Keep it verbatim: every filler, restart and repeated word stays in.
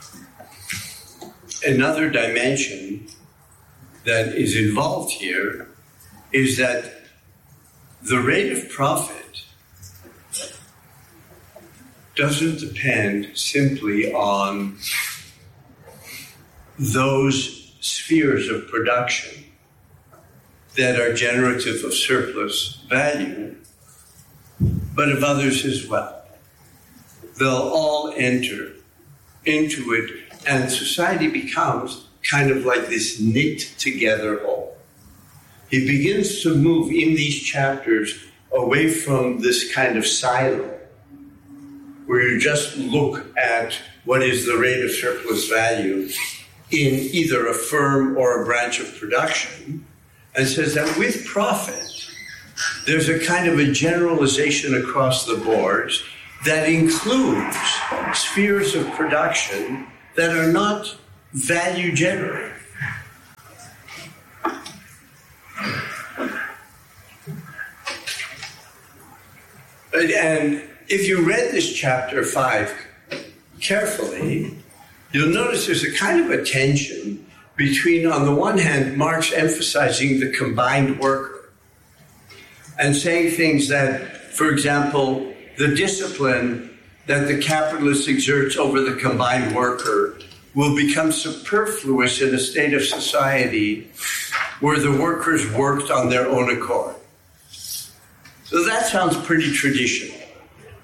another dimension that is involved here is that the rate of profit doesn't depend simply on those spheres of production that are generative of surplus value, but of others as well. They'll all enter into it, and society becomes kind of like this knit together whole. He begins to move in these chapters away from this kind of silo, where you just look at what is the rate of surplus value in either a firm or a branch of production, and says that with profit, there's a kind of a generalization across the boards that includes spheres of production that are not value generative. And if you read this chapter five carefully, you'll notice there's a kind of a tension between, on the one hand, Marx emphasizing the combined worker and saying things that, for example, the discipline that the capitalist exerts over the combined worker will become superfluous in a state of society where the workers worked on their own accord. So that sounds pretty traditional.